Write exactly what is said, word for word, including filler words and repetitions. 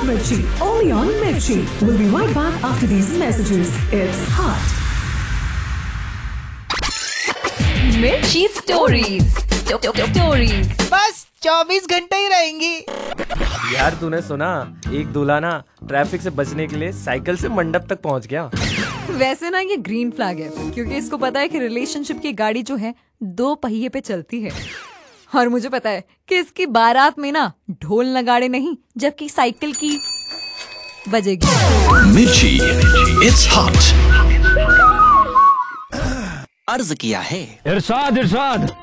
Mirchi, only on Mirchi. We'll be right back after these messages. It's hot. मिर्ची stories stories बस चौबीस घंटे ही रहेंगी। यार तूने सुना, एक दूल्हा ना ट्रैफिक से बचने के लिए साइकिल से मंडप तक पहुंच गया। वैसे ना ये ग्रीन फ्लैग है, क्योंकि इसको पता है कि रिलेशनशिप की गाड़ी जो है दो पहिए पे चलती है। और मुझे पता है कि इसकी बारात में ना ढोल नगाड़े नहीं, जबकि साइकिल की बजेगी। मिर्ची, इट्स हॉट। अर्ज किया है इरशाद इरशाद